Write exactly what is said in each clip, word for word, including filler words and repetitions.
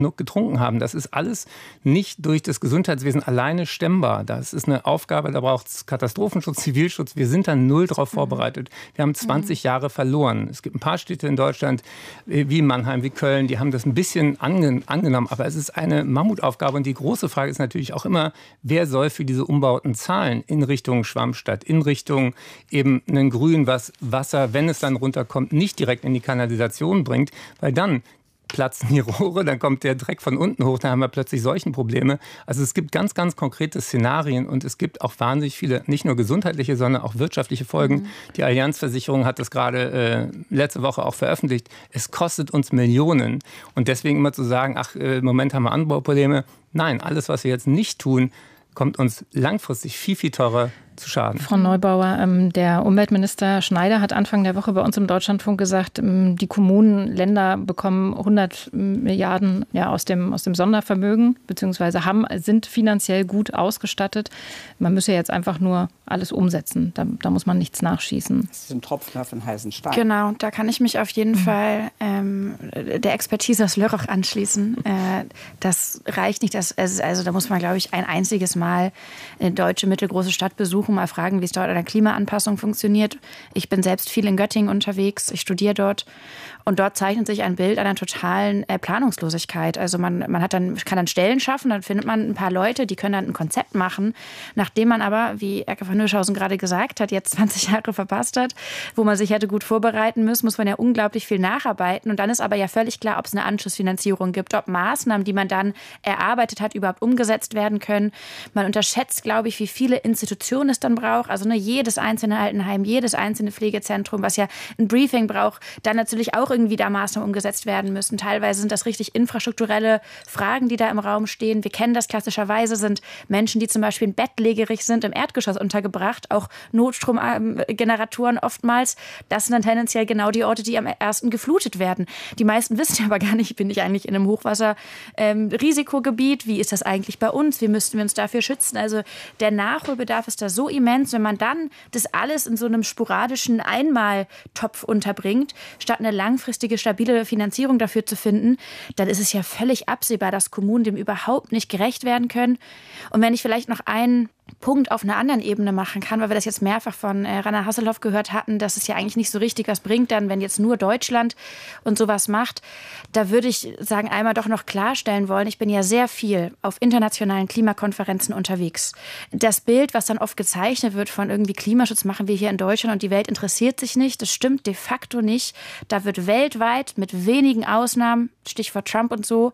genug getrunken haben. Das ist alles nicht durch das Gesundheitswesen alleine stemmbar. Das ist eine Aufgabe, da braucht es Katastrophenschutz, Zivilschutz. Wir sind da null drauf vorbereitet. Wir haben zwanzig Jahre verloren. Es gibt ein paar Städte in Deutschland, wie Mannheim, wie Köln, die haben das ein bisschen ange- angenommen. Aber es ist eine Mammutaufgabe. Und die große Frage ist natürlich auch immer, wer soll für diese Umbauten zahlen in Richtung Schwammstadt, in Richtung eben einen Grün, was Wasser, wenn es dann runterkommt, nicht direkt in die Kanalisation bringt, weil dann platzen die Rohre, dann kommt der Dreck von unten hoch, dann haben wir plötzlich solchen Probleme. Also es gibt ganz, ganz konkrete Szenarien und es gibt auch wahnsinnig viele, nicht nur gesundheitliche, sondern auch wirtschaftliche Folgen. Mhm. Die Allianz-Versicherung hat das gerade äh, letzte Woche auch veröffentlicht. Es kostet uns Millionen. Und deswegen immer zu sagen, ach, äh, im Moment haben wir Anbauprobleme. Nein, alles, was wir jetzt nicht tun, kommt uns langfristig viel, viel teurer zu schaden. Frau Neubauer, ähm, der Umweltminister Schneider hat Anfang der Woche bei uns im Deutschlandfunk gesagt, ähm, die Kommunen, Länder bekommen hundert Milliarden ja, aus dem, aus dem Sondervermögen, beziehungsweise haben, sind finanziell gut ausgestattet. Man müsse jetzt einfach nur alles umsetzen. Da, da muss man nichts nachschießen. Das ist ein Tropfen auf den heißen Stein. Genau, da kann ich mich auf jeden mhm. Fall ähm, der Expertise aus Lörrach anschließen. Äh, das reicht nicht. Das, also da muss man, glaube ich, ein einziges Mal eine deutsche mittelgroße Stadt besuchen, mal fragen, wie es dort an der Klimaanpassung funktioniert. Ich bin selbst viel in Göttingen unterwegs, ich studiere dort und dort zeichnet sich ein Bild einer totalen äh, Planungslosigkeit. Also man, man hat dann, kann dann Stellen schaffen, dann findet man ein paar Leute, die können dann ein Konzept machen, nachdem man aber, wie Erke von Hirschhausen gerade gesagt hat, jetzt zwanzig Jahre verpasst hat, wo man sich hätte gut vorbereiten müssen, muss man ja unglaublich viel nacharbeiten und dann ist aber ja völlig klar, ob es eine Anschlussfinanzierung gibt, ob Maßnahmen, die man dann erarbeitet hat, überhaupt umgesetzt werden können. Man unterschätzt, glaube ich, wie viele Institutionen es dann braucht. Also ne, jedes einzelne Altenheim, jedes einzelne Pflegezentrum, was ja ein Briefing braucht, dann natürlich auch irgendwie da Maßnahmen umgesetzt werden müssen. Teilweise sind das richtig infrastrukturelle Fragen, die da im Raum stehen. Wir kennen das klassischerweise, sind Menschen, die zum Beispiel bettlägerig sind, im Erdgeschoss untergebracht, auch Notstromgeneratoren oftmals. Das sind dann tendenziell genau die Orte, die am ersten geflutet werden. Die meisten wissen aber gar nicht, bin ich eigentlich in einem Hochwasser-Risikogebiet? Ähm, Wie ist das eigentlich bei uns? Wie müssten wir uns dafür schützen? Also der Nachholbedarf ist da so immens, wenn man dann das alles in so einem sporadischen Einmaltopf unterbringt, statt eine langfristige, stabile Finanzierung dafür zu finden, dann ist es ja völlig absehbar, dass Kommunen dem überhaupt nicht gerecht werden können. Und wenn ich vielleicht noch einen Punkt auf einer anderen Ebene machen kann, weil wir das jetzt mehrfach von äh, Rana Haseloff gehört hatten, dass es ja eigentlich nicht so richtig was bringt, dann, wenn jetzt nur Deutschland und sowas macht. Da würde ich sagen, einmal doch noch klarstellen wollen, ich bin ja sehr viel auf internationalen Klimakonferenzen unterwegs. Das Bild, was dann oft gezeichnet wird von irgendwie Klimaschutz machen wir hier in Deutschland und die Welt interessiert sich nicht, das stimmt de facto nicht. Da wird weltweit mit wenigen Ausnahmen, Stichwort Trump und so,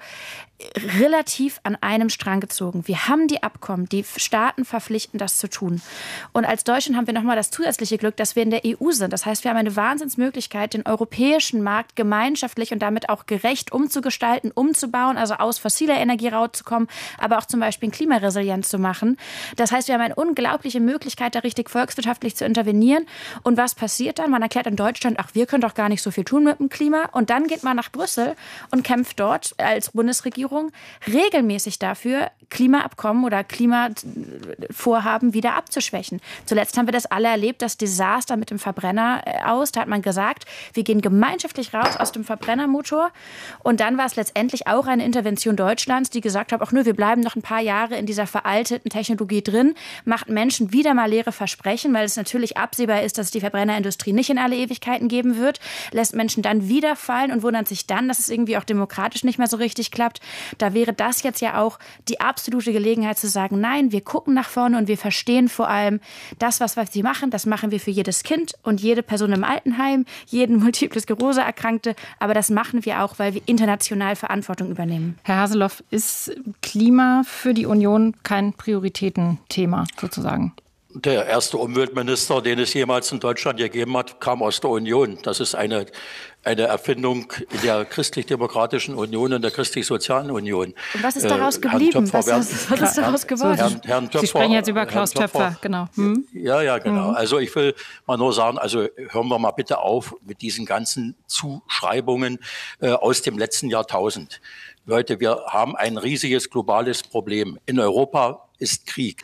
relativ an einem Strang gezogen. Wir haben die Abkommen, die Staaten verpflichten, das zu tun. Und als Deutschland haben wir nochmal das zusätzliche Glück, dass wir in der E U sind. Das heißt, wir haben eine Wahnsinnsmöglichkeit, den europäischen Markt gemeinschaftlich und damit auch gerecht umzugestalten, umzubauen, also aus fossiler Energie rauszukommen, aber auch zum Beispiel klimaresilient zu machen. Das heißt, wir haben eine unglaubliche Möglichkeit, da richtig volkswirtschaftlich zu intervenieren. Und was passiert dann? Man erklärt in Deutschland, ach, wir können doch gar nicht so viel tun mit dem Klima. Und dann geht man nach Brüssel und kämpft dort als Bundesregierung regelmäßig dafür, Klimaabkommen oder Klimavorhaben wieder abzuschwächen. Zuletzt haben wir das alle erlebt, das Desaster mit dem Verbrenner aus. Da hat man gesagt, wir gehen gemeinschaftlich raus aus dem Verbrennermotor. Und dann war es letztendlich auch eine Intervention Deutschlands, die gesagt hat, ach nö, wir bleiben noch ein paar Jahre in dieser veralteten Technologie drin, macht Menschen wieder mal leere Versprechen, weil es natürlich absehbar ist, dass es die Verbrennerindustrie nicht in alle Ewigkeiten geben wird, lässt Menschen dann wieder fallen und wundert sich dann, dass es irgendwie auch demokratisch nicht mehr so richtig klappt. Da wäre das jetzt ja auch die absolute Gelegenheit zu sagen, nein, wir gucken nach vorne und wir verstehen vor allem, das, was wir machen, das machen wir für jedes Kind und jede Person im Altenheim, jeden Multiple Sklerose-Erkrankte, aber das machen wir auch, weil wir international Verantwortung übernehmen. Herr Haseloff, ist Klima für die Union kein Prioritätenthema sozusagen? Der erste Umweltminister, den es jemals in Deutschland gegeben hat, kam aus der Union. Das ist eine, eine Erfindung der Christlich-Demokratischen Union und der Christlich-Sozialen Union. Und was ist daraus äh, geblieben? Was, ist, was ist daraus geworden? Herrn, Herrn Töpfer, Sie sprechen jetzt über Klaus Töpfer, Töpfer, genau. Hm? Ja, ja, genau. Hm. Also ich will mal nur sagen, also hören wir mal bitte auf mit diesen ganzen Zuschreibungen äh, aus dem letzten Jahrtausend. Leute, wir haben ein riesiges globales Problem. In Europa ist Krieg.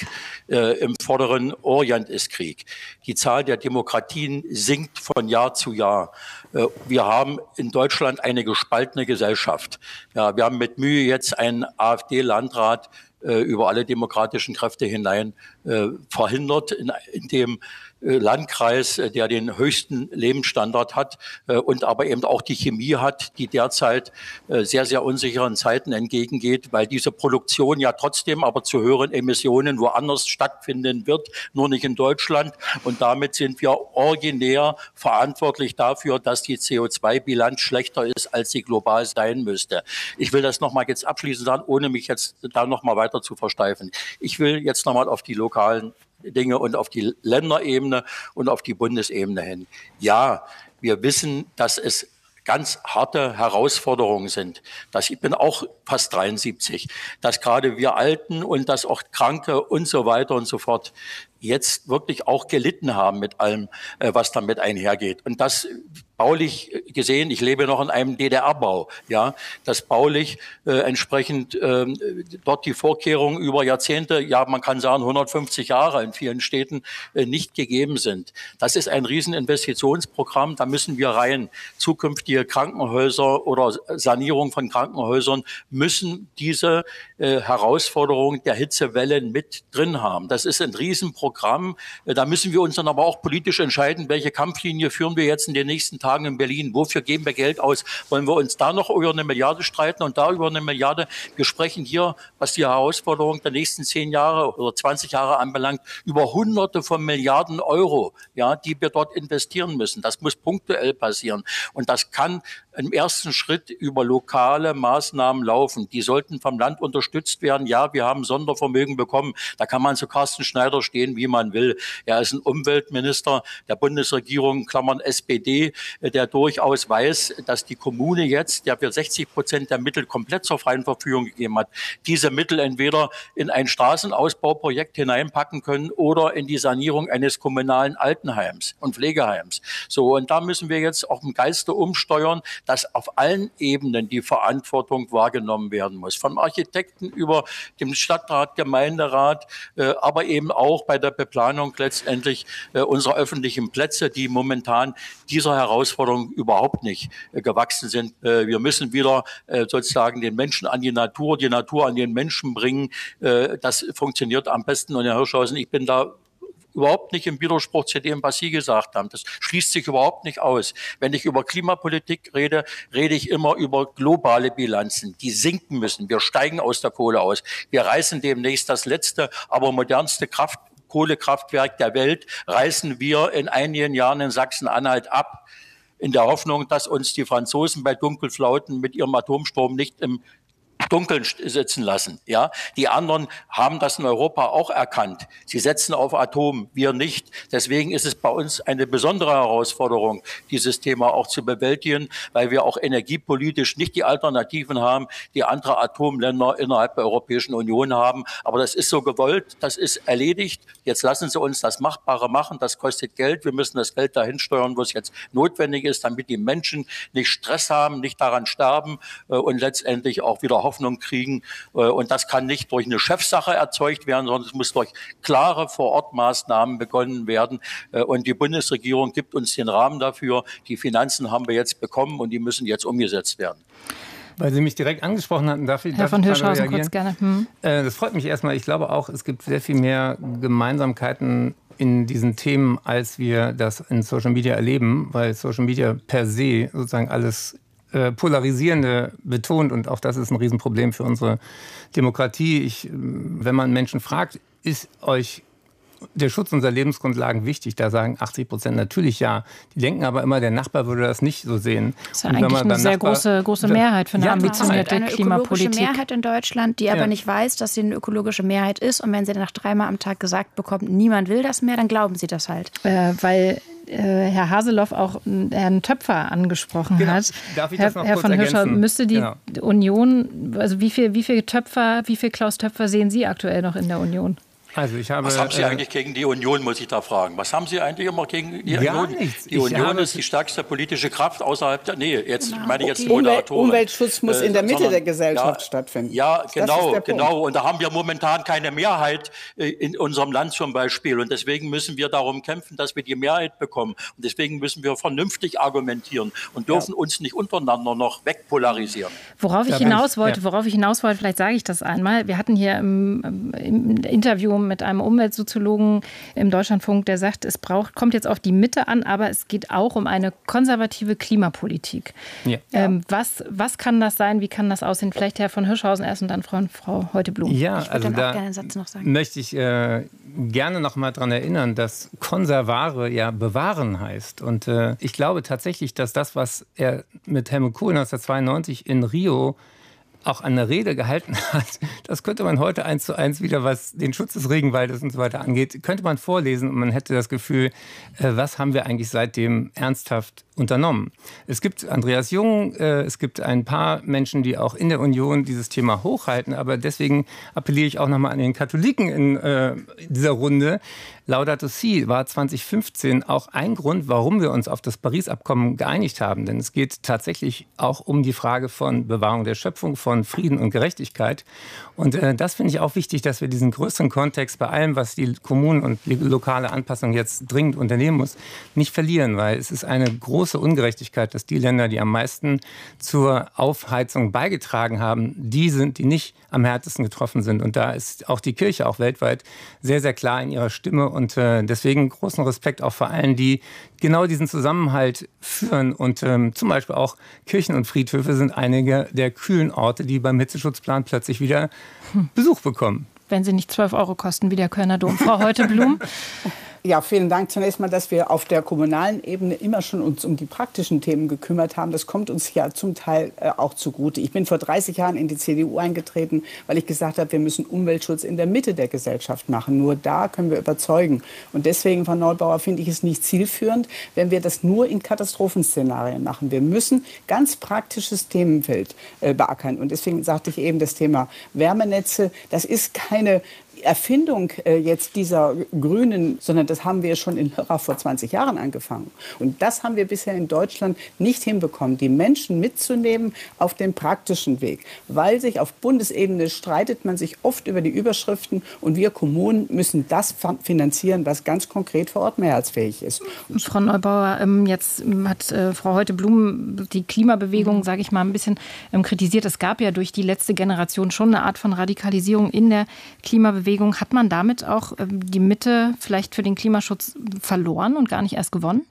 Äh, Im vorderen Orient ist Krieg. Die Zahl der Demokratien sinkt von Jahr zu Jahr. Äh, wir haben in Deutschland eine gespaltene Gesellschaft. Ja, wir haben mit Mühe jetzt einen AfD-Landrat äh, über alle demokratischen Kräfte hinein äh, verhindert, in, in dem Landkreis, der den höchsten Lebensstandard hat und aber eben auch die Chemie hat, die derzeit sehr, sehr unsicheren Zeiten entgegengeht, weil diese Produktion ja trotzdem aber zu höheren Emissionen woanders stattfinden wird, nur nicht in Deutschland. Und damit sind wir originär verantwortlich dafür, dass die C O zwei Bilanz schlechter ist, als sie global sein müsste. Ich will das nochmal jetzt abschließend sagen, ohne mich jetzt da nochmal weiter zu versteifen. Ich will jetzt nochmal auf die lokalen Dinge und auf die Länderebene und auf die Bundesebene hin. Ja, wir wissen, dass es ganz harte Herausforderungen sind. Das, ich bin auch fast dreiundsiebzig, dass gerade wir Alten und dass auch Kranke und so weiter und so fort jetzt wirklich auch gelitten haben mit allem, was damit einhergeht. Und das baulich gesehen, ich lebe noch in einem D D R-Bau, ja, dass baulich äh, entsprechend äh, dort die Vorkehrungen über Jahrzehnte, ja, man kann sagen hundertfünfzig Jahre in vielen Städten äh, nicht gegeben sind. Das ist ein Rieseninvestitionsprogramm, da müssen wir rein. Zukünftige Krankenhäuser oder Sanierung von Krankenhäusern müssen diese äh, Herausforderungen der Hitzewellen mit drin haben. Das ist ein Riesenprogramm. Äh, da müssen wir uns dann aber auch politisch entscheiden, welche Kampflinie führen wir jetzt in den nächsten Tagen in Berlin. Wofür geben wir Geld aus? Wollen wir uns da noch über eine Milliarde streiten und da über eine Milliarde? Wir sprechen hier, was die Herausforderung der nächsten zehn Jahre oder zwanzig Jahre anbelangt, über Hunderte von Milliarden Euro, ja, die wir dort investieren müssen. Das muss punktuell passieren. Und das kann im ersten Schritt über lokale Maßnahmen laufen. Die sollten vom Land unterstützt werden. Ja, wir haben Sondervermögen bekommen. Da kann man zu Carsten Schneider stehen, wie man will. Er ist ein Umweltminister der Bundesregierung, Klammern S P D, der durchaus weiß, dass die Kommune jetzt, der für sechzig Prozent der Mittel komplett zur freien Verfügung gegeben hat, diese Mittel entweder in ein Straßenausbauprojekt hineinpacken können oder in die Sanierung eines kommunalen Altenheims und Pflegeheims. So, und da müssen wir jetzt auch im Geiste umsteuern, dass auf allen Ebenen die Verantwortung wahrgenommen werden muss. Vom Architekten über den Stadtrat, Gemeinderat, äh, aber eben auch bei der Beplanung letztendlich äh, unserer öffentlichen Plätze, die momentan dieser Herausforderung überhaupt nicht äh, gewachsen sind. Äh, wir müssen wieder äh, sozusagen den Menschen an die Natur, die Natur an den Menschen bringen. Äh, das funktioniert am besten. Und Herr Hirschhausen, ich bin da überhaupt nicht im Widerspruch zu dem, was Sie gesagt haben. Das schließt sich überhaupt nicht aus. Wenn ich über Klimapolitik rede, rede ich immer über globale Bilanzen, die sinken müssen. Wir steigen aus der Kohle aus. Wir reißen demnächst das letzte, aber modernste Kraft Kohlekraftwerk der Welt, reißen wir in einigen Jahren in Sachsen-Anhalt ab, in der Hoffnung, dass uns die Franzosen bei Dunkelflauten mit ihrem Atomstrom nicht im Dunkeln sitzen lassen. Ja, die anderen haben das in Europa auch erkannt. Sie setzen auf Atom, wir nicht. Deswegen ist es bei uns eine besondere Herausforderung, dieses Thema auch zu bewältigen, weil wir auch energiepolitisch nicht die Alternativen haben, die andere Atomländer innerhalb der Europäischen Union haben. Aber das ist so gewollt, das ist erledigt. Jetzt lassen Sie uns das Machbare machen. Das kostet Geld. Wir müssen das Geld dahin steuern, wo es jetzt notwendig ist, damit die Menschen nicht Stress haben, nicht daran sterben und letztendlich auch wieder Hoffnung kriegen. Und das kann nicht durch eine Chefsache erzeugt werden, sondern es muss durch klare Vor-Ort-Maßnahmen begonnen werden. Und die Bundesregierung gibt uns den Rahmen dafür. Die Finanzen haben wir jetzt bekommen und die müssen jetzt umgesetzt werden. Weil Sie mich direkt angesprochen hatten, darf ich, Herr darf von ich Hirschhausen kurz gerne. Hm. Das freut mich erstmal. Ich glaube auch, es gibt sehr viel mehr Gemeinsamkeiten in diesen Themen, als wir das in Social Media erleben, weil Social Media per se sozusagen alles Polarisierende betont und auch das ist ein Riesenproblem für unsere Demokratie. Ich, wenn man Menschen fragt, ist euch der Schutz unserer Lebensgrundlagen wichtig? Da sagen achtzig Prozent natürlich ja. Die denken aber immer, der Nachbar würde das nicht so sehen. Das ist ja eigentlich eine sehr Nachbar, große, große Mehrheit für eine ja, ambitionierte eine Klimapolitik. Ökologische Mehrheit in Deutschland, die aber ja. nicht weiß, dass sie eine ökologische Mehrheit ist. Und wenn sie nach dreimal am Tag gesagt bekommt, niemand will das mehr, dann glauben sie das halt. Äh, weil Herr Haseloff auch Herrn Töpfer angesprochen genau. hat. Darf ich Herr, das noch Herr kurz von Hirscher, ergänzen? Müsste die genau. Union, also wie viel, wie viel Töpfer, wie viel Klaus Töpfer sehen Sie aktuell noch in der Union? Also ich habe, Was haben Sie äh, eigentlich gegen die Union, muss ich da fragen? Was haben Sie eigentlich immer gegen die gar Union? nichts. Die Ich Union habe, ist die stärkste politische Kraft außerhalb der, nee, jetzt Genau. meine ich jetzt die Umwelt, Moderatorin. Umweltschutz muss Äh, in der Mitte sondern, der Gesellschaft ja, stattfinden. Ja, Das ist genau, der Punkt. genau. Und da haben wir momentan keine Mehrheit äh, in unserem Land zum Beispiel. Und deswegen müssen wir darum kämpfen, dass wir die Mehrheit bekommen. Und deswegen müssen wir vernünftig argumentieren und dürfen ja. uns nicht untereinander noch wegpolarisieren. Worauf ich Da hinaus ich, wollte, ja. worauf ich hinaus wollte, vielleicht sage ich das einmal. Wir hatten hier im, im Interview mit einem Umweltsoziologen im Deutschlandfunk, der sagt, es braucht, kommt jetzt auf die Mitte an, aber es geht auch um eine konservative Klimapolitik. Ja. Ähm, was, was kann das sein? Wie kann das aussehen? Vielleicht Herr von Hirschhausen erst und dann Frau, Frau Heuteblum. Ja, Ich würde also dann da auch gerne einen Satz noch sagen. möchte ich äh, gerne noch mal daran erinnern, dass Konservare ja bewahren heißt. Und äh, ich glaube tatsächlich, dass das, was er mit Helmut Kohl neunzehnhundertzweiundneunzig in Rio auch an der Rede gehalten hat, das könnte man heute eins zu eins wieder, was den Schutz des Regenwaldes und so weiter angeht, könnte man vorlesen und man hätte das Gefühl, äh, was haben wir eigentlich seitdem ernsthaft unternommen. Es gibt Andreas Jung, äh, es gibt ein paar Menschen, die auch in der Union dieses Thema hochhalten, aber deswegen appelliere ich auch nochmal an den Katholiken in äh, dieser Runde. Laudato Si war zwanzig fünfzehn auch ein Grund, warum wir uns auf das Paris-Abkommen geeinigt haben. Denn es geht tatsächlich auch um die Frage von Bewahrung der Schöpfung, von Frieden und Gerechtigkeit. Und äh, das finde ich auch wichtig, dass wir diesen größeren Kontext bei allem, was die Kommunen und die lokale Anpassung jetzt dringend unternehmen muss, nicht verlieren. Weil es ist eine große Ungerechtigkeit, dass die Länder, die am meisten zur Aufheizung beigetragen haben, die sind, die nicht am härtesten getroffen sind. Und da ist auch die Kirche auch weltweit sehr, sehr klar in ihrer Stimme. Und äh, deswegen großen Respekt auch vor allen, die genau diesen Zusammenhalt führen. Und ähm, zum Beispiel auch Kirchen und Friedhöfe sind einige der kühlen Orte, die beim Hitzeschutzplan plötzlich wieder hm. Besuch bekommen. Wenn sie nicht zwölf Euro kosten wie der Kölner Dom. Frau Heuteblum. Ja, vielen Dank zunächst mal, dass wir auf der kommunalen Ebene immer schon uns um die praktischen Themen gekümmert haben. Das kommt uns ja zum Teil äh, auch zugute. Ich bin vor dreißig Jahren in die C D U eingetreten, weil ich gesagt habe, wir müssen Umweltschutz in der Mitte der Gesellschaft machen. Nur da können wir überzeugen. Und deswegen, Frau Neubauer, finde ich es nicht zielführend, wenn wir das nur in Katastrophenszenarien machen. Wir müssen ganz praktisches Themenfeld äh, beackern. Und deswegen sagte ich eben, das Thema Wärmenetze, das ist keine Erfindung äh, jetzt dieser Grünen, sondern das haben wir schon in Lörrach vor zwanzig Jahren angefangen. Und das haben wir bisher in Deutschland nicht hinbekommen, die Menschen mitzunehmen auf dem praktischen Weg. Weil sich auf Bundesebene streitet man sich oft über die Überschriften und wir Kommunen müssen das finanzieren, was ganz konkret vor Ort mehrheitsfähig ist. Frau Neubauer, jetzt hat äh, Frau Heuteblum die Klimabewegung, sage ich mal, ein bisschen ähm, kritisiert. Es gab ja durch die letzte Generation schon eine Art von Radikalisierung in der Klimabewegung. Hat man damit auch ähm, die Mitte vielleicht für den Klimaschutz verloren und gar nicht erst gewonnen?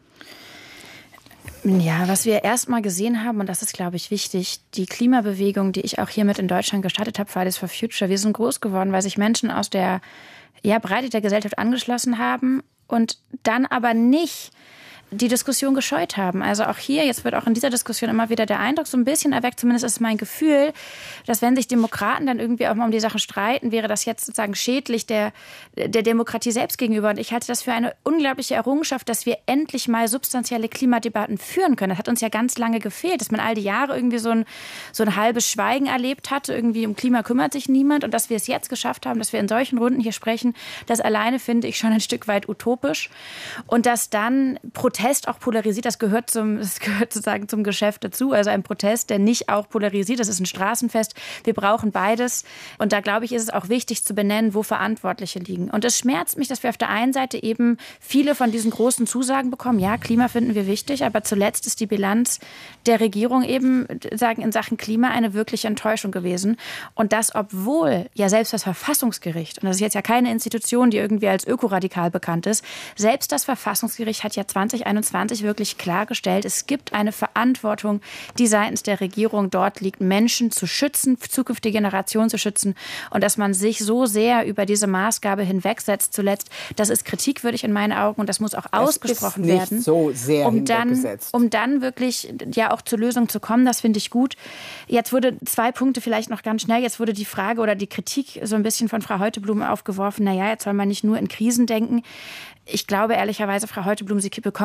Ja, was wir erst mal gesehen haben, und das ist, glaube ich, wichtig, die Klimabewegung, die ich auch hier mit in Deutschland gestartet habe, Fridays for Future, wir sind groß geworden, weil sich Menschen aus der ja, Breite der Gesellschaft angeschlossen haben und dann aber nicht die Diskussion gescheut haben. Also auch hier, jetzt wird auch in dieser Diskussion immer wieder der Eindruck so ein bisschen erweckt, zumindest ist mein Gefühl, dass wenn sich Demokraten dann irgendwie auch mal um die Sachen streiten, wäre das jetzt sozusagen schädlich der, der Demokratie selbst gegenüber. Und ich halte das für eine unglaubliche Errungenschaft, dass wir endlich mal substanzielle Klimadebatten führen können. Das hat uns ja ganz lange gefehlt, dass man all die Jahre irgendwie so ein, so ein halbes Schweigen erlebt hatte. Irgendwie um Klima kümmert sich niemand. Und dass wir es jetzt geschafft haben, dass wir in solchen Runden hier sprechen, das alleine finde ich schon ein Stück weit utopisch. Und dass dann Protest auch polarisiert, das gehört zum, das gehört sozusagen zum Geschäft dazu. Also ein Protest, der nicht auch polarisiert, das ist ein Straßenfest. Wir brauchen beides. Und da, glaube ich, ist es auch wichtig zu benennen, wo Verantwortliche liegen. Und es schmerzt mich, dass wir auf der einen Seite eben viele von diesen großen Zusagen bekommen. Ja, Klima finden wir wichtig, aber zuletzt ist die Bilanz der Regierung eben, sagen, in Sachen Klima eine wirkliche Enttäuschung gewesen. Und das, obwohl ja selbst das Verfassungsgericht, und das ist jetzt ja keine Institution, die irgendwie als ökoradikal bekannt ist, selbst das Verfassungsgericht hat ja zwanzig einundzwanzig wirklich klargestellt, es gibt eine Verantwortung, die seitens der Regierung dort liegt, Menschen zu schützen, zukünftige Generationen zu schützen. Und dass man sich so sehr über diese Maßgabe hinwegsetzt zuletzt, das ist kritikwürdig in meinen Augen und das muss auch das ausgesprochen ist nicht werden. So sehr um dann, um dann wirklich ja auch zur Lösung zu kommen, das finde ich gut. Jetzt wurde zwei Punkte vielleicht noch ganz schnell, jetzt wurde die Frage oder die Kritik so ein bisschen von Frau Heuteblum aufgeworfen, naja, jetzt soll man nicht nur in Krisen denken. Ich glaube ehrlicherweise, Frau Heuteblum, Sie bekommen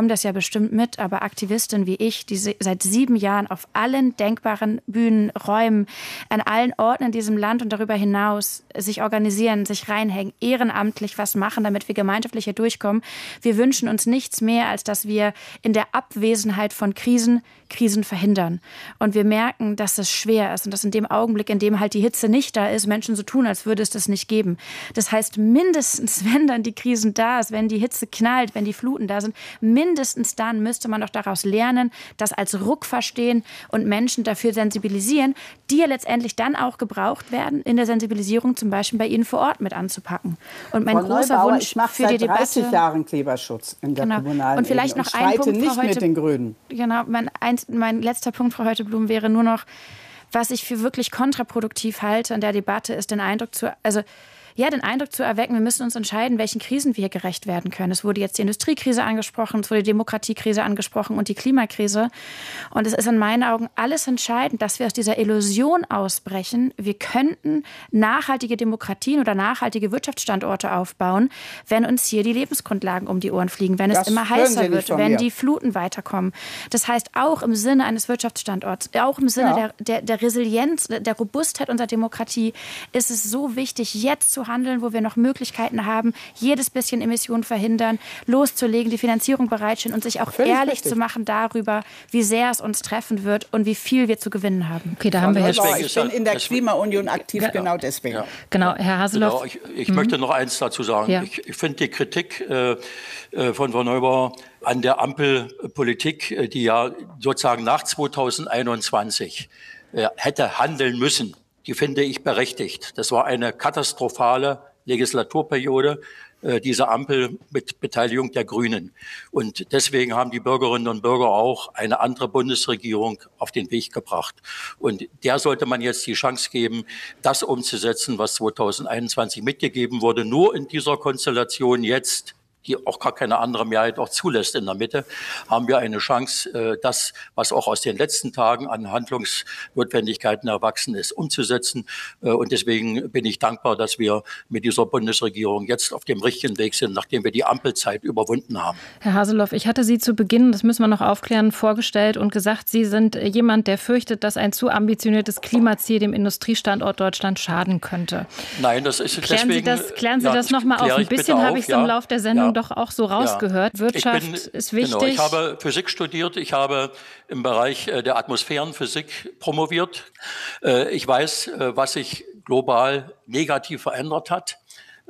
bekommen das ja bestimmt mit, aber Aktivistinnen wie ich, die seit sieben Jahren auf allen denkbaren Bühnen, Räumen, an allen Orten in diesem Land und darüber hinaus sich organisieren, sich reinhängen, ehrenamtlich was machen, damit wir gemeinschaftlich hier durchkommen. Wir wünschen uns nichts mehr, als dass wir in der Abwesenheit von Krisen Krisen verhindern. Und wir merken, dass es schwer ist und dass in dem Augenblick, in dem halt die Hitze nicht da ist, Menschen so tun, als würde es das nicht geben. Das heißt, mindestens, wenn dann die Krisen da ist, wenn die Hitze knallt, wenn die Fluten da sind, mindestens dann müsste man doch daraus lernen, das als Ruck verstehen und Menschen dafür sensibilisieren, die ja letztendlich dann auch gebraucht werden, in der Sensibilisierung zum Beispiel bei Ihnen vor Ort mit anzupacken. Und mein Frau großer Neubauer, Wunsch ich mache für seit die Debatte... dreißig Jahren Klimaschutz in der genau. kommunalen Und vielleicht Ebene noch und ein streite Punkt, nicht Frau Heute, mit den Grünen. Genau, mein, ein, mein letzter Punkt, Frau Heuteblum, wäre nur noch, was ich für wirklich kontraproduktiv halte in der Debatte, ist den Eindruck zu, also ja, den Eindruck zu erwecken, wir müssen uns entscheiden, welchen Krisen wir hier gerecht werden können. Es wurde jetzt die Industriekrise angesprochen, es wurde die Demokratiekrise angesprochen und die Klimakrise. Und es ist in meinen Augen alles entscheidend, dass wir aus dieser Illusion ausbrechen, wir könnten nachhaltige Demokratien oder nachhaltige Wirtschaftsstandorte aufbauen, wenn uns hier die Lebensgrundlagen um die Ohren fliegen, wenn es das immer heißer wird, wenn mir. die Fluten weiterkommen. Das heißt, auch im Sinne eines Wirtschaftsstandorts, auch im Sinne ja. der, der, der Resilienz, der Robustheit unserer Demokratie ist es so wichtig, jetzt zu handeln, wo wir noch Möglichkeiten haben, jedes bisschen Emissionen verhindern, loszulegen, die Finanzierung bereitstellen und sich auch Völlig ehrlich richtig. zu machen darüber, wie sehr es uns treffen wird und wie viel wir zu gewinnen haben. Okay, da haben wir jetzt. Ich bin in der Klimaunion aktiv, ja. genau deswegen. Ja. Genau, Herr Haseloff. Genau, ich ich mhm. möchte noch eins dazu sagen. Ja. Ich, ich finde die Kritik äh, von Frau Neubauer an der Ampelpolitik, die ja sozusagen nach zweitausendeinundzwanzig äh, hätte handeln müssen, die finde ich berechtigt. Das war eine katastrophale Legislaturperiode, äh, diese Ampel mit Beteiligung der Grünen. Und deswegen haben die Bürgerinnen und Bürger auch eine andere Bundesregierung auf den Weg gebracht. Und der sollte man jetzt die Chance geben, das umzusetzen, was zweitausendeinundzwanzig mitgegeben wurde. Nur in dieser Konstellation jetzt, die auch gar keine andere Mehrheit auch zulässt in der Mitte, haben wir eine Chance, das, was auch aus den letzten Tagen an Handlungsnotwendigkeiten erwachsen ist, umzusetzen. Und deswegen bin ich dankbar, dass wir mit dieser Bundesregierung jetzt auf dem richtigen Weg sind, nachdem wir die Ampelzeit überwunden haben. Herr Haseloff, ich hatte Sie zu Beginn, das müssen wir noch aufklären, vorgestellt und gesagt, Sie sind jemand, der fürchtet, dass ein zu ambitioniertes Klimaziel dem Industriestandort Deutschland schaden könnte. Nein, das ist klären deswegen... Sie das, klären Sie ja, das noch mal auf. Ein bisschen habe ich es ja, im Laufe der Sendung ja. doch auch so rausgehört. Ja. Wirtschaft bin, ist wichtig. Genau, ich habe Physik studiert, ich habe im Bereich der Atmosphärenphysik promoviert. Ich weiß, was sich global negativ verändert hat.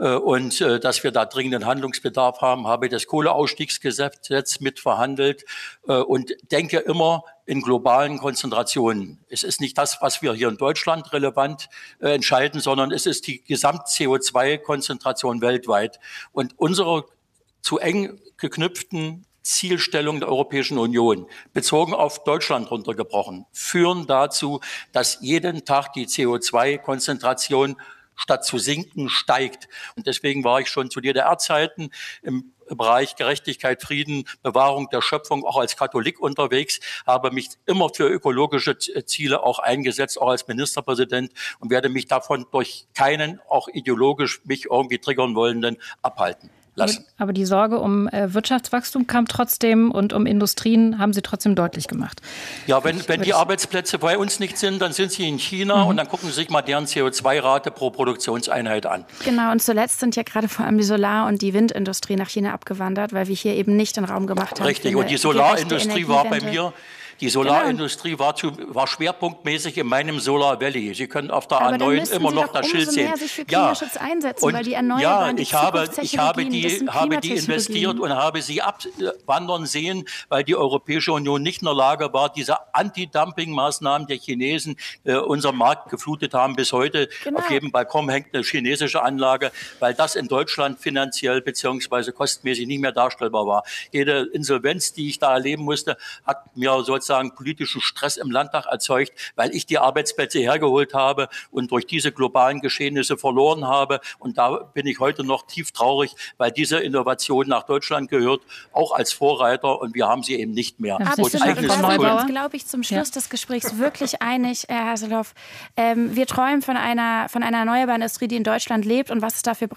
Und dass wir da dringenden Handlungsbedarf haben, habe das Kohleausstiegsgesetz mitverhandelt und denke immer in globalen Konzentrationen. Es ist nicht das, was wir hier in Deutschland relevant äh, entscheiden, sondern es ist die Gesamt-C O zwei Konzentration weltweit. Und unsere zu eng geknüpften Zielstellungen der Europäischen Union, bezogen auf Deutschland runtergebrochen, führen dazu, dass jeden Tag die C O zwei Konzentration statt zu sinken steigt. Und deswegen war ich schon zu D D R-Zeiten im Bereich Gerechtigkeit, Frieden, Bewahrung der Schöpfung auch als Katholik unterwegs, habe mich immer für ökologische Ziele auch eingesetzt, auch als Ministerpräsident und werde mich davon durch keinen, auch ideologisch mich irgendwie triggern wollenden, abhalten lassen. Aber die Sorge um äh, Wirtschaftswachstum kam trotzdem und um Industrien haben Sie trotzdem deutlich gemacht. Ja, wenn, wenn die Arbeitsplätze bei uns nicht sind, dann sind sie in China mhm. und dann gucken Sie sich mal deren C O zwei Rate pro Produktionseinheit an. Genau, und zuletzt sind ja gerade vor allem die Solar- und die Windindustrie nach China abgewandert, weil wir hier eben nicht den Raum gemacht haben. Richtig, und die Solarindustrie war bei mir... Die Solarindustrie genau. war, zu, war schwerpunktmäßig in meinem Solar Valley. Sie können auf der Aber A neun immer noch das Schild sehen. Mehr sich für Klimaschutz ja. einsetzen, und weil die erneuerbaren, ja, ich habe, ich habe die, habe die investiert und habe sie abwandern sehen, weil die Europäische Union nicht in der Lage war, diese Anti-Dumping-Maßnahmen der Chinesen äh, unseren Markt geflutet haben. Bis heute genau. auf jedem Balkon hängt eine chinesische Anlage, weil das in Deutschland finanziell beziehungsweise kostenmäßig nicht mehr darstellbar war. Jede Insolvenz, die ich da erleben musste, hat mir sozusagen sagen, politischen Stress im Landtag erzeugt, weil ich die Arbeitsplätze hergeholt habe und durch diese globalen Geschehnisse verloren habe. Und da bin ich heute noch tief traurig, weil diese Innovation nach Deutschland gehört, auch als Vorreiter, und wir haben sie eben nicht mehr. Absolut. Und da sind wir uns, glaube ich, zum Schluss ja. des Gesprächs wirklich einig, Herr Haseloff. Ähm, wir träumen von einer, von einer erneuerbaren Industrie, die in Deutschland lebt, und was es dafür braucht,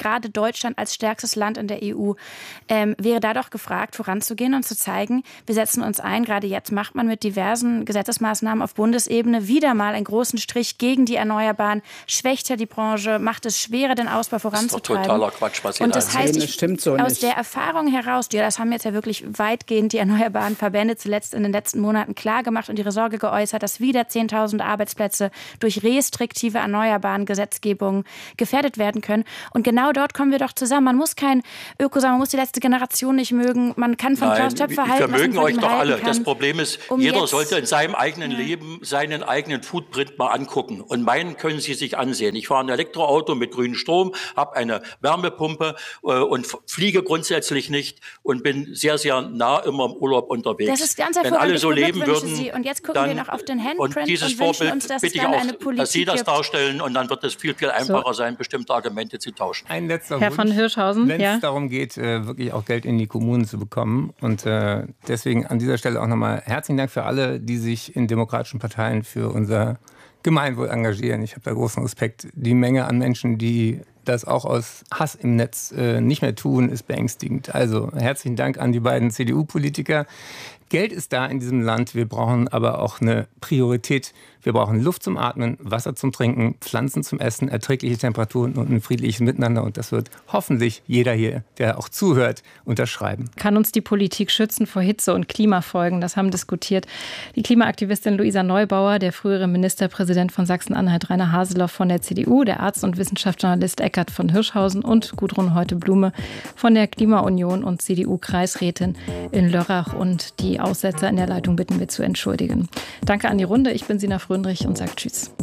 gerade Deutschland als stärkstes Land in der E U, ähm, wäre da doch gefragt, voranzugehen und zu zeigen, wir setzen uns ein. Gerade jetzt macht man mit diversen Gesetzesmaßnahmen auf Bundesebene wieder mal einen großen Strich gegen die Erneuerbaren, schwächt ja die Branche, macht es schwerer, den Ausbau voranzutreiben. Das ist doch totaler Quatsch, was ihr Und das heißt, ich, stimmt so aus nicht. der Erfahrung heraus, ja, das haben jetzt ja wirklich weitgehend die erneuerbaren Verbände zuletzt in den letzten Monaten klar gemacht und ihre Sorge geäußert, dass wieder zehntausend Arbeitsplätze durch restriktive erneuerbaren Gesetzgebung gefährdet werden können. Und genau dort kommen wir doch zusammen. Man muss kein Öko sein, man muss die letzte Generation nicht mögen. Man kann von Klaus Töpfer halten, wir mögen euch doch alle. Kann, das Problem ist, um jeder sollte in seinem eigenen ja. Leben seinen eigenen Footprint mal angucken. Und meinen können Sie sich ansehen. Ich fahre ein Elektroauto mit grünem Strom, habe eine Wärmepumpe äh, und fliege grundsätzlich nicht und bin sehr, sehr nah immer im Urlaub unterwegs. Das ist ganz Wenn alle so leben würden, Sie. Und jetzt gucken dann, wir noch auf den Handprint und dieses und Vorbild uns, dass bitte ich dann auch, eine Politik dass Sie das gibt. darstellen und dann wird es viel, viel einfacher so. sein, bestimmte Argumente zu tauschen. Ein letzter Herr Wunsch, von Hirschhausen, wenn es ja? darum geht, wirklich auch Geld in die Kommunen zu bekommen. Und deswegen an dieser Stelle auch nochmal herzlichen Dank für alle, die sich in demokratischen Parteien für unser Gemeinwohl engagieren. Ich habe da großen Respekt. Die Menge an Menschen, die das auch aus Hass im Netz nicht mehr tun, ist beängstigend. Also herzlichen Dank an die beiden C D U-Politiker. Geld ist da in diesem Land. Wir brauchen aber auch eine Priorität. Wir brauchen Luft zum Atmen, Wasser zum Trinken, Pflanzen zum Essen, erträgliche Temperaturen und ein friedliches Miteinander. Und das wird hoffentlich jeder hier, der auch zuhört, unterschreiben. Kann uns die Politik schützen vor Hitze- und Klimafolgen? Das haben diskutiert die Klimaaktivistin Luisa Neubauer, der frühere Ministerpräsident von Sachsen-Anhalt Rainer Haseloff von der C D U, der Arzt und Wissenschaftsjournalist Eckhard von Hirschhausen und Gudrun Heute-Blume von der Klimaunion und C D U-Kreisrätin in Lörrach. Und die Aussetzer in der Leitung bitten wir zu entschuldigen. Danke an die Runde. Ich bin Sina Fröndrich und sage Tschüss.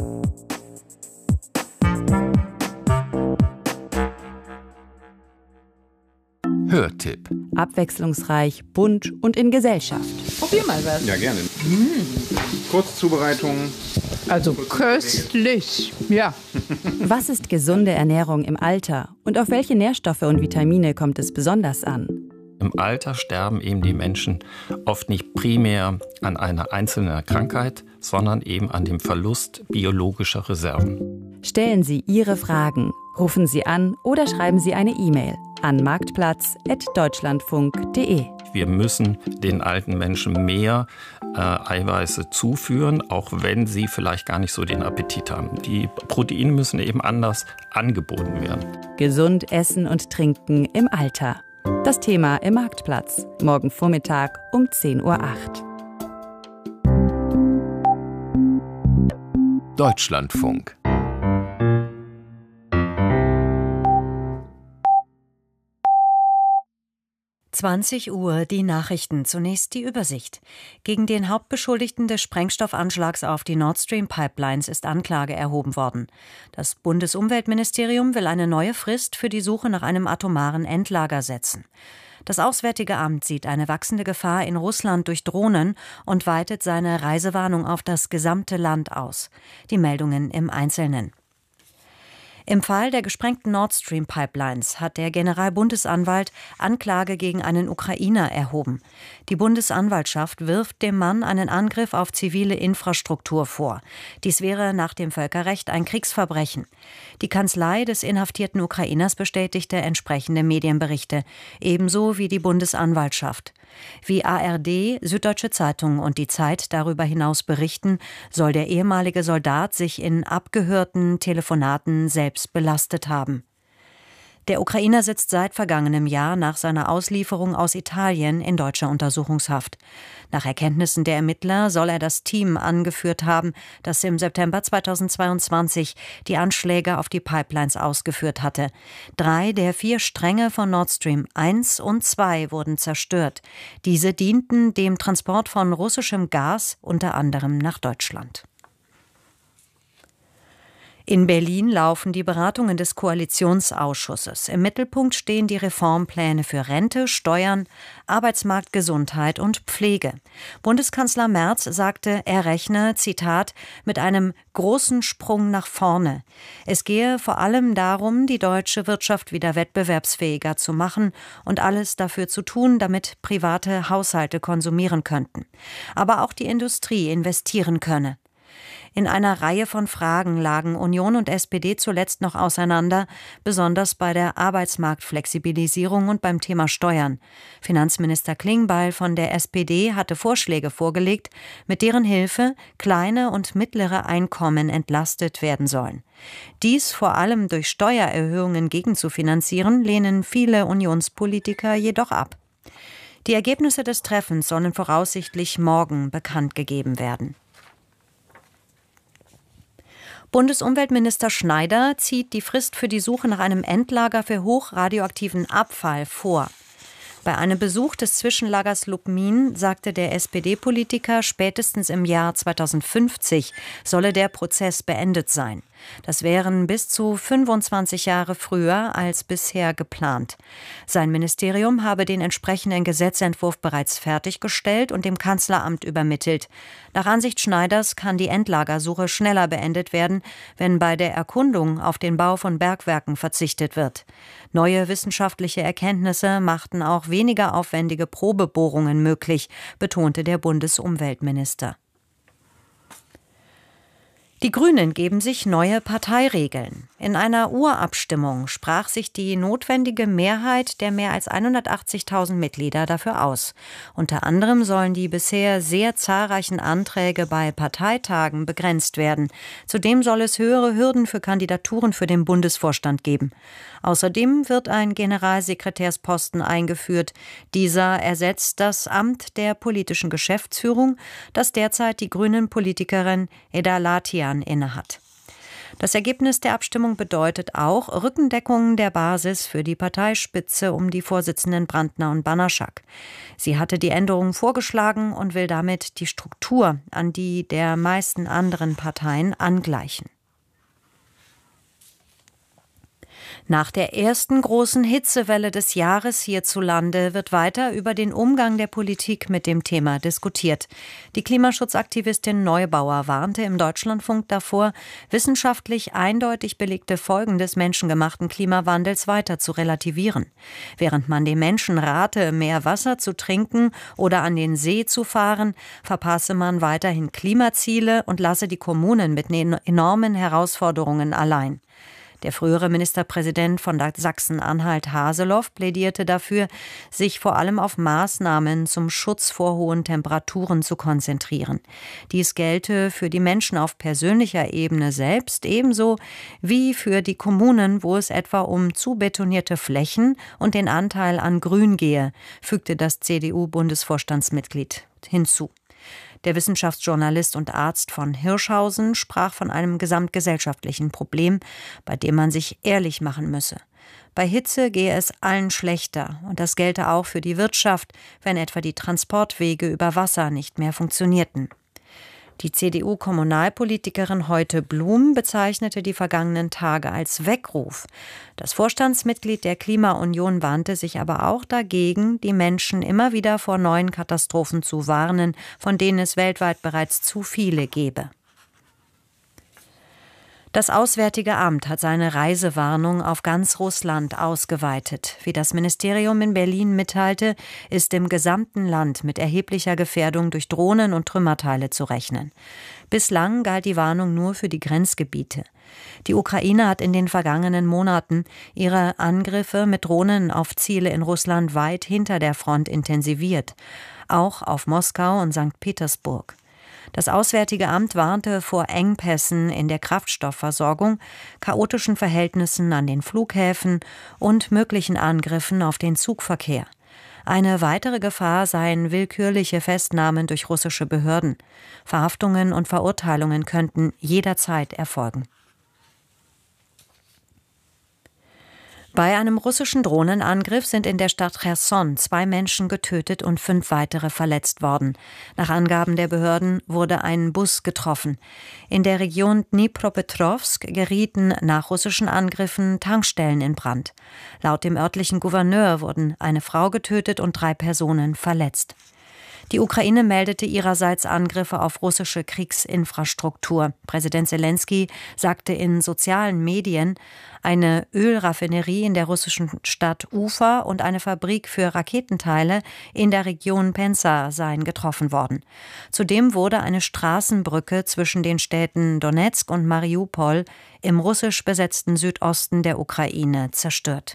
Hörtipp. Abwechslungsreich, bunt und in Gesellschaft. Probier mal was. Ja, gerne. Mmh. Kurzzubereitung. Also köstlich, ja. Was ist gesunde Ernährung im Alter? Und auf welche Nährstoffe und Vitamine kommt es besonders an? Im Alter sterben eben die Menschen oft nicht primär an einer einzelnen Krankheit, sondern eben an dem Verlust biologischer Reserven. Stellen Sie Ihre Fragen, rufen Sie an oder schreiben Sie eine E-Mail an marktplatz at deutschlandfunk punkt de. Wir müssen den alten Menschen mehr äh, Eiweiße zuführen, auch wenn sie vielleicht gar nicht so den Appetit haben. Die Proteine müssen eben anders angeboten werden. Gesund essen und trinken im Alter. Das Thema im Marktplatz. Morgen Vormittag um zehn Uhr acht. Deutschlandfunk. zwanzig Uhr, die Nachrichten. Zunächst die Übersicht. Gegen den Hauptbeschuldigten des Sprengstoffanschlags auf die Nord Stream Pipelines ist Anklage erhoben worden. Das Bundesumweltministerium will eine neue Frist für die Suche nach einem atomaren Endlager setzen. Das Auswärtige Amt sieht eine wachsende Gefahr in Russland durch Drohnen und weitet seine Reisewarnung auf das gesamte Land aus. Die Meldungen im Einzelnen. Im Fall der gesprengten Nord Stream Pipelines hat der Generalbundesanwalt Anklage gegen einen Ukrainer erhoben. Die Bundesanwaltschaft wirft dem Mann einen Angriff auf zivile Infrastruktur vor. Dies wäre nach dem Völkerrecht ein Kriegsverbrechen. Die Kanzlei des inhaftierten Ukrainers bestätigte entsprechende Medienberichte, ebenso wie die Bundesanwaltschaft. Wie A R D, Süddeutsche Zeitung und die Zeit darüber hinaus berichten, soll der ehemalige Soldat sich in abgehörten Telefonaten selbst belastet haben. Der Ukrainer sitzt seit vergangenem Jahr nach seiner Auslieferung aus Italien in deutscher Untersuchungshaft. Nach Erkenntnissen der Ermittler soll er das Team angeführt haben, das im September zweitausendzweiundzwanzig die Anschläge auf die Pipelines ausgeführt hatte. Drei der vier Stränge von Nord Stream eins und zwei wurden zerstört. Diese dienten dem Transport von russischem Gas, unter anderem nach Deutschland. In Berlin laufen die Beratungen des Koalitionsausschusses. Im Mittelpunkt stehen die Reformpläne für Rente, Steuern, Arbeitsmarkt, Gesundheit und Pflege. Bundeskanzler Merz sagte, er rechne, Zitat, mit einem großen Sprung nach vorne. Es gehe vor allem darum, die deutsche Wirtschaft wieder wettbewerbsfähiger zu machen und alles dafür zu tun, damit private Haushalte konsumieren könnten. Aber auch die Industrie investieren könne. In einer Reihe von Fragen lagen Union und S P D zuletzt noch auseinander, besonders bei der Arbeitsmarktflexibilisierung und beim Thema Steuern. Finanzminister Klingbeil von der S P D hatte Vorschläge vorgelegt, mit deren Hilfe kleine und mittlere Einkommen entlastet werden sollen. Dies vor allem durch Steuererhöhungen gegenzufinanzieren, lehnen viele Unionspolitiker jedoch ab. Die Ergebnisse des Treffens sollen voraussichtlich morgen bekannt gegeben werden. Bundesumweltminister Schneider zieht die Frist für die Suche nach einem Endlager für hochradioaktiven Abfall vor. Bei einem Besuch des Zwischenlagers Lubmin sagte der S P D-Politiker, spätestens im Jahr zweitausendfünfzig solle der Prozess beendet sein. Das wären bis zu fünfundzwanzig Jahre früher als bisher geplant. Sein Ministerium habe den entsprechenden Gesetzentwurf bereits fertiggestellt und dem Kanzleramt übermittelt. Nach Ansicht Schneiders kann die Endlagersuche schneller beendet werden, wenn bei der Erkundung auf den Bau von Bergwerken verzichtet wird. Neue wissenschaftliche Erkenntnisse machten auch weniger aufwendige Probebohrungen möglich, betonte der Bundesumweltminister. Die Grünen geben sich neue Parteiregeln. In einer Urabstimmung sprach sich die notwendige Mehrheit der mehr als hundertachtzigtausend Mitglieder dafür aus. Unter anderem sollen die bisher sehr zahlreichen Anträge bei Parteitagen begrenzt werden. Zudem soll es höhere Hürden für Kandidaturen für den Bundesvorstand geben. Außerdem wird ein Generalsekretärsposten eingeführt. Dieser ersetzt das Amt der politischen Geschäftsführung, das derzeit die Grünen-Politikerin Eda Latian innehat. Das Ergebnis der Abstimmung bedeutet auch Rückendeckung der Basis für die Parteispitze um die Vorsitzenden Brandner und Banaschak. Sie hatte die Änderungen vorgeschlagen und will damit die Struktur an die der meisten anderen Parteien angleichen. Nach der ersten großen Hitzewelle des Jahres hierzulande wird weiter über den Umgang der Politik mit dem Thema diskutiert. Die Klimaschutzaktivistin Neubauer warnte im Deutschlandfunk davor, wissenschaftlich eindeutig belegte Folgen des menschengemachten Klimawandels weiter zu relativieren. Während man den Menschen rate, mehr Wasser zu trinken oder an den See zu fahren, verpasse man weiterhin Klimaziele und lasse die Kommunen mit enormen Herausforderungen allein. Der frühere Ministerpräsident von Sachsen-Anhalt Haseloff plädierte dafür, sich vor allem auf Maßnahmen zum Schutz vor hohen Temperaturen zu konzentrieren. Dies gelte für die Menschen auf persönlicher Ebene selbst ebenso wie für die Kommunen, wo es etwa um zu betonierte Flächen und den Anteil an Grün gehe, fügte das C D U-Bundesvorstandsmitglied hinzu. Der Wissenschaftsjournalist und Arzt von Hirschhausen sprach von einem gesamtgesellschaftlichen Problem, bei dem man sich ehrlich machen müsse. Bei Hitze gehe es allen schlechter und das gelte auch für die Wirtschaft, wenn etwa die Transportwege über Wasser nicht mehr funktionierten. Die C D U-Kommunalpolitikerin Heute Blum bezeichnete die vergangenen Tage als Weckruf. Das Vorstandsmitglied der Klimaunion warnte sich aber auch dagegen, die Menschen immer wieder vor neuen Katastrophen zu warnen, von denen es weltweit bereits zu viele gebe. Das Auswärtige Amt hat seine Reisewarnung auf ganz Russland ausgeweitet. Wie das Ministerium in Berlin mitteilte, ist im gesamten Land mit erheblicher Gefährdung durch Drohnen und Trümmerteile zu rechnen. Bislang galt die Warnung nur für die Grenzgebiete. Die Ukraine hat in den vergangenen Monaten ihre Angriffe mit Drohnen auf Ziele in Russland weit hinter der Front intensiviert, auch auf Moskau und Sankt Petersburg. Das Auswärtige Amt warnte vor Engpässen in der Kraftstoffversorgung, chaotischen Verhältnissen an den Flughäfen und möglichen Angriffen auf den Zugverkehr. Eine weitere Gefahr seien willkürliche Festnahmen durch russische Behörden. Verhaftungen und Verurteilungen könnten jederzeit erfolgen. Bei einem russischen Drohnenangriff sind in der Stadt Cherson zwei Menschen getötet und fünf weitere verletzt worden. Nach Angaben der Behörden wurde ein Bus getroffen. In der Region Dnipropetrovsk gerieten nach russischen Angriffen Tankstellen in Brand. Laut dem örtlichen Gouverneur wurden eine Frau getötet und drei Personen verletzt. Die Ukraine meldete ihrerseits Angriffe auf russische Kriegsinfrastruktur. Präsident Zelensky sagte in sozialen Medien, eine Ölraffinerie in der russischen Stadt Ufa und eine Fabrik für Raketenteile in der Region Pensa seien getroffen worden. Zudem wurde eine Straßenbrücke zwischen den Städten Donezk und Mariupol im russisch besetzten Südosten der Ukraine zerstört.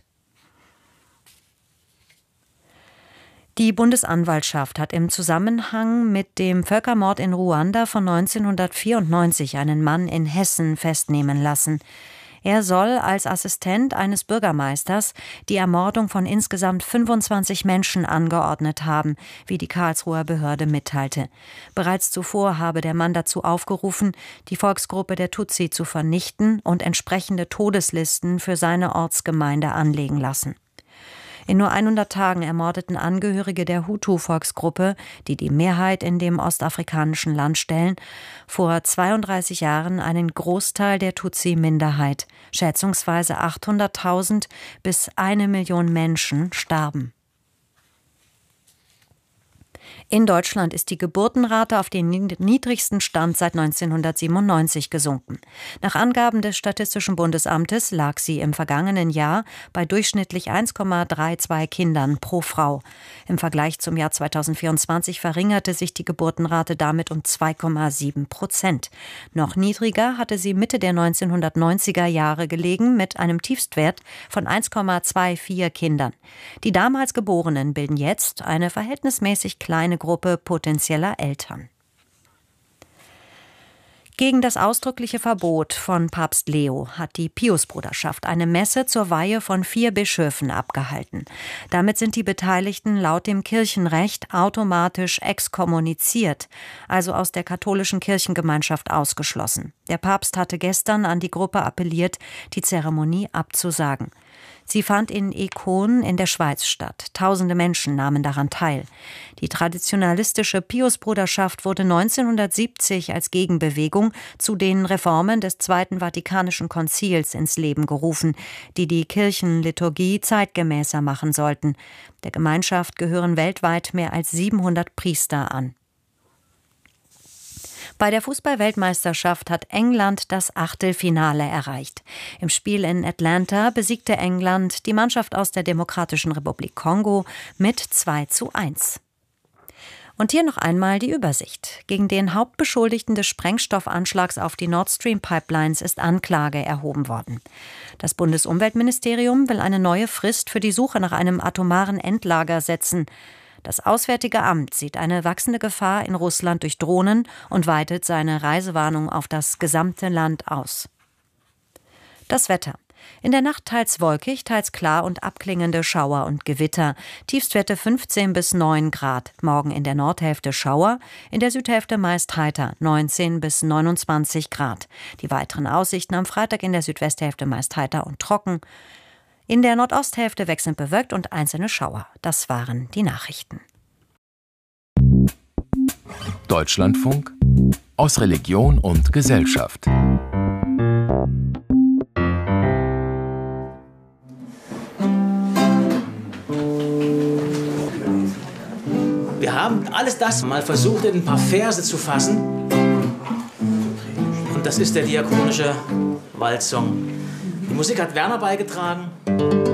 Die Bundesanwaltschaft hat im Zusammenhang mit dem Völkermord in Ruanda von neunzehnhundertvierundneunzig einen Mann in Hessen festnehmen lassen. Er soll als Assistent eines Bürgermeisters die Ermordung von insgesamt fünfundzwanzig Menschen angeordnet haben, wie die Karlsruher Behörde mitteilte. Bereits zuvor habe der Mann dazu aufgerufen, die Volksgruppe der Tutsi zu vernichten und entsprechende Todeslisten für seine Ortsgemeinde anlegen lassen. In nur hundert Tagen ermordeten Angehörige der Hutu-Volksgruppe, die die Mehrheit in dem ostafrikanischen Land stellen, vor zweiunddreißig Jahren einen Großteil der Tutsi-Minderheit. Schätzungsweise achthunderttausend bis eine Million Menschen starben. In Deutschland ist die Geburtenrate auf den niedrigsten Stand seit neunzehnhundertsiebenundneunzig gesunken. Nach Angaben des Statistischen Bundesamtes lag sie im vergangenen Jahr bei durchschnittlich eins Komma zweiunddreißig Kindern pro Frau. Im Vergleich zum Jahr zweitausendvierundzwanzig verringerte sich die Geburtenrate damit um zwei Komma sieben Prozent. Noch niedriger hatte sie Mitte der neunzehnhundertneunziger Jahre gelegen mit einem Tiefstwert von eins Komma vierundzwanzig Kindern. Die damals Geborenen bilden jetzt eine verhältnismäßig kleine Gruppe potenzieller Eltern. Gegen das ausdrückliche Verbot von Papst Leo hat die Piusbruderschaft eine Messe zur Weihe von vier Bischöfen abgehalten. Damit sind die Beteiligten laut dem Kirchenrecht automatisch exkommuniziert, also aus der katholischen Kirchengemeinschaft ausgeschlossen. Der Papst hatte gestern an die Gruppe appelliert, die Zeremonie abzusagen. Sie fand in Econ in der Schweiz statt. Tausende Menschen nahmen daran teil. Die traditionalistische Piusbruderschaft wurde neunzehnhundertsiebzig als Gegenbewegung zu den Reformen des Zweiten Vatikanischen Konzils ins Leben gerufen, die die Kirchenliturgie zeitgemäßer machen sollten. Der Gemeinschaft gehören weltweit mehr als siebenhundert Priester an. Bei der Fußball-Weltmeisterschaft hat England das Achtelfinale erreicht. Im Spiel in Atlanta besiegte England die Mannschaft aus der Demokratischen Republik Kongo mit zwei zu eins. Und hier noch einmal die Übersicht. Gegen den Hauptbeschuldigten des Sprengstoffanschlags auf die Nord Stream Pipelines ist Anklage erhoben worden. Das Bundesumweltministerium will eine neue Frist für die Suche nach einem atomaren Endlager setzen. Das Auswärtige Amt sieht eine wachsende Gefahr in Russland durch Drohnen und weitet seine Reisewarnung auf das gesamte Land aus. Das Wetter. In der Nacht teils wolkig, teils klar und abklingende Schauer und Gewitter. Tiefstwerte fünfzehn bis neun Grad. Morgen in der Nordhälfte Schauer, in der Südhälfte meist heiter, neunzehn bis neunundzwanzig Grad. Die weiteren Aussichten am Freitag in der Südwesthälfte meist heiter und trocken. In der Nordosthälfte wechselnd bewölkt und einzelne Schauer. Das waren die Nachrichten. Deutschlandfunk aus Religion und Gesellschaft. Wir haben alles das mal versucht, in ein paar Verse zu fassen. Und das ist der diakonische Waldsong. Die Musik hat Werner beigetragen.